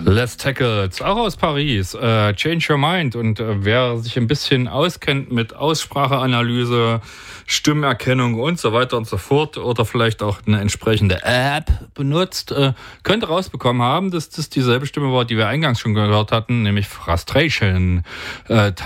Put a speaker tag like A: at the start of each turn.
A: Les Tackles, auch aus Paris. Change Your Mind. Und wer sich ein bisschen auskennt mit Ausspracheanalyse, Stimmerkennung und so weiter und so fort oder vielleicht auch eine entsprechende App benutzt, könnte rausbekommen haben, dass das dieselbe Stimme war, die wir eingangs schon gehört hatten, nämlich Frustration.